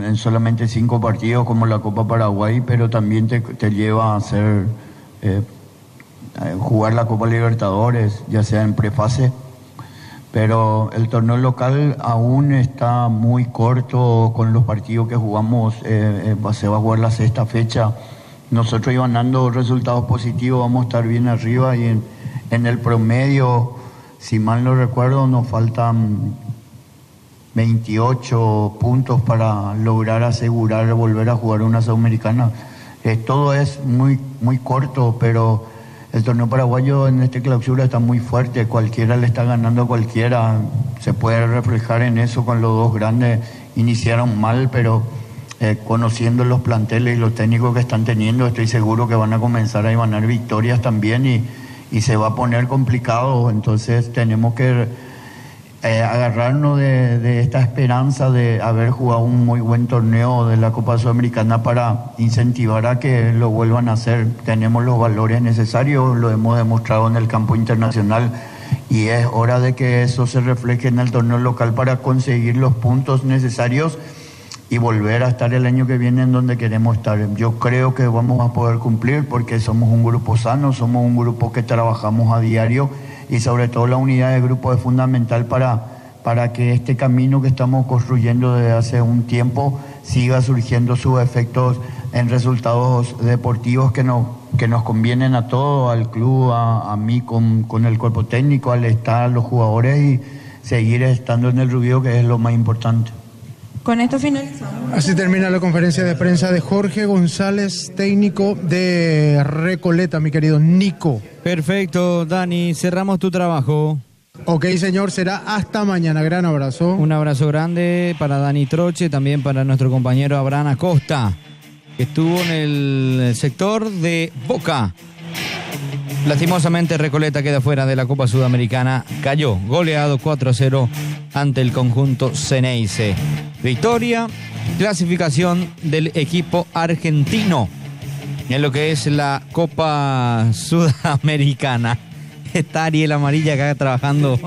en solamente 5 partidos como la Copa Paraguay, pero también te lleva a hacer jugar la Copa Libertadores, ya sea en prefase. Pero el torneo local aún está muy corto con los partidos que jugamos. Se va a jugar la 6ª fecha. Nosotros iban dando resultados positivos, vamos a estar bien arriba, y en el promedio, si mal no recuerdo, nos faltan 28 puntos para lograr asegurar volver a jugar una Sudamericana. Todo es muy, muy corto, pero el torneo paraguayo en esta clausura está muy fuerte, cualquiera le está ganando a cualquiera, se puede reflejar en eso con los dos grandes. Iniciaron mal, pero conociendo los planteles y los técnicos que están teniendo, estoy seguro que van a comenzar a ganar victorias también, y se va a poner complicado. Entonces tenemos que agarrarnos de esta esperanza de haber jugado un muy buen torneo de la Copa Sudamericana para incentivar a que lo vuelvan a hacer. Tenemos los valores necesarios, lo hemos demostrado en el campo internacional, y es hora de que eso se refleje en el torneo local para conseguir los puntos necesarios y volver a estar el año que viene en donde queremos estar. Yo creo que vamos a poder cumplir porque somos un grupo sano, somos un grupo que trabajamos a diario, y sobre todo la unidad de grupo es fundamental para que este camino que estamos construyendo desde hace un tiempo siga surgiendo sus efectos en resultados deportivos que nos convienen a todos, al club, a mí con el cuerpo técnico, al estar, a los jugadores, y seguir estando en el Rubio, que es lo más importante. Con esto finalizamos. Así termina la conferencia de prensa de Jorge González, técnico de Recoleta, mi querido Nico. Perfecto, Dani, cerramos tu trabajo. Ok, señor, será hasta mañana. Gran abrazo. Un abrazo grande para Dani Troche, también para nuestro compañero Abraham Acosta, que estuvo en el sector de Boca. Lastimosamente Recoleta queda fuera de la Copa Sudamericana, cayó goleado 4-0 ante el conjunto Ceneice. Victoria, clasificación del equipo argentino en lo que es la Copa Sudamericana. Está Ariel Amarilla acá trabajando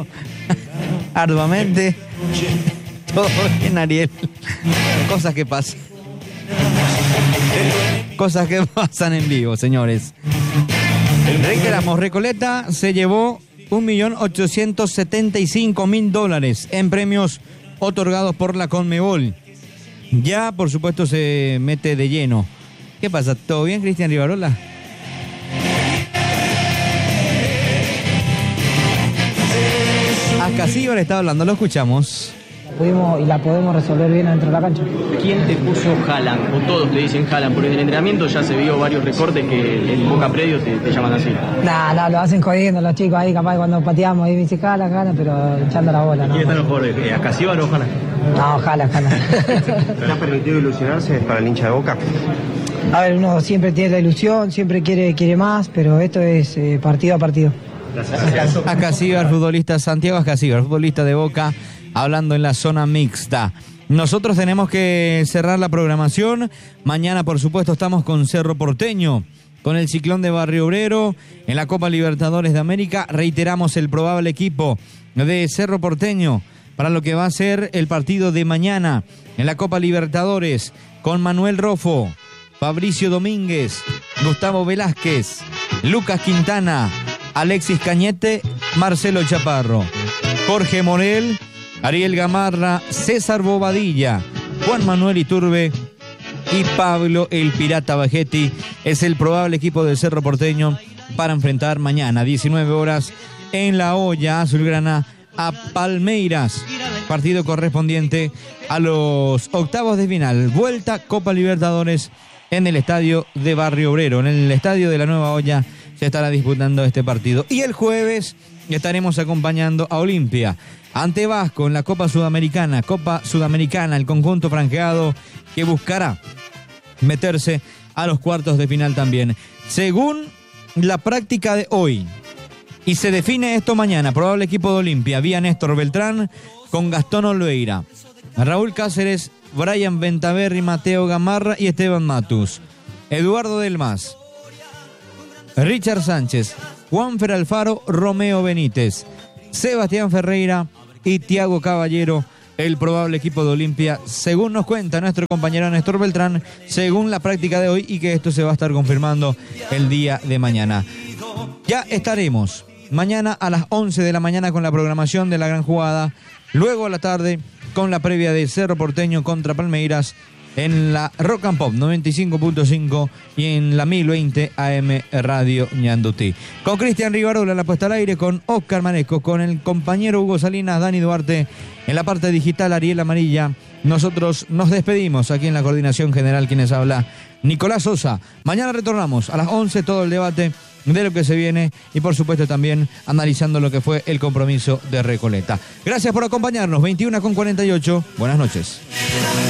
arduamente. Todo bien, Ariel. Cosas que pasan. Cosas que pasan en vivo, señores. Reiteramos, Recoleta se llevó $1.875.000 en premios otorgados por la Conmebol. Ya, por supuesto, se mete de lleno. ¿Qué pasa? ¿Todo bien, Cristian Rivarola? Acasíbar está hablando, lo escuchamos. Pudimos y la podemos resolver bien dentro de la cancha. ¿Quién te puso Haaland? O todos te dicen Haaland, porque en el entrenamiento ya se vio varios recortes que en Boca Predio te llaman así. No, lo hacen jodiendo los chicos ahí, capaz cuando pateamos ahí me dice Haaland, pero echando la bola. ¿Quiénes están los jugadores? ¿Acasíbar o Haaland? No, Haaland. ¿Te ha permitido ilusionarse para el hincha de Boca? A ver, uno siempre tiene la ilusión, siempre quiere más, pero esto es partido a partido. Gracias. Acasíbar, futbolista, Santiago Acasíbar, futbolista de Boca, hablando en la zona mixta. Nosotros tenemos que cerrar la programación. Mañana, por supuesto, estamos con Cerro Porteño, con el Ciclón de Barrio Obrero en la Copa Libertadores de América. Reiteramos el probable equipo de Cerro Porteño para lo que va a ser el partido de mañana en la Copa Libertadores, con Manuel Rofo, Fabricio Domínguez, Gustavo Velázquez, Lucas Quintana, Alexis Cañete, Marcelo Chaparro, Jorge Morel, Ariel Gamarra, César Bobadilla, Juan Manuel Iturbe y Pablo el Pirata Bajetti. Es el probable equipo del Cerro Porteño para enfrentar mañana, 19 horas, en La Hoya azulgrana a Palmeiras. Partido correspondiente a los octavos de final. Vuelta Copa Libertadores en el estadio de Barrio Obrero. En el estadio de la Nueva Olla se estará disputando este partido. Y el jueves estaremos acompañando a Olimpia ante Vasco en la Copa Sudamericana. Copa Sudamericana, el conjunto franqueado que buscará meterse a los cuartos de final también. Según la práctica de hoy, y se define esto mañana, probable equipo de Olimpia, vía Néstor Beltrán con Gastón Olveira, Raúl Cáceres, Brian Ventaverri, Mateo Gamarra y Esteban Matus, Eduardo Delmas, Richard Sánchez, Juanfer Alfaro, Romeo Benítez, Sebastián Ferreira y Thiago Caballero el probable equipo de Olimpia, según nos cuenta nuestro compañero Néstor Beltrán, según la práctica de hoy, y que esto se va a estar confirmando el día de mañana. Ya estaremos mañana a las 11 de la mañana con la programación de la gran jugada, luego a la tarde con la previa de Cerro Porteño contra Palmeiras en la Rock and Pop 95.5 y en la 1020 AM Radio Ñandutí. Con Cristian Rivarola la puesta al aire, con Oscar Manesco, con el compañero Hugo Salinas, Dani Duarte, en la parte digital Ariel Amarilla. Nosotros nos despedimos aquí en la coordinación general, quienes habla Nicolás Sosa. Mañana retornamos a las 11, todo el debate de lo que se viene y por supuesto también analizando lo que fue el compromiso de Recoleta. Gracias por acompañarnos, 21:48. Buenas noches.